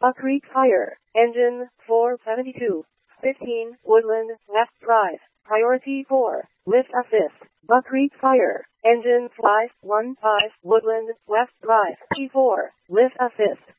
Buck Creek Fire, engine 472. 15, Woodland, left drive, priority 4, lift assist. Buck Creek Fire, engine 515, Woodland, left drive, P4, lift assist.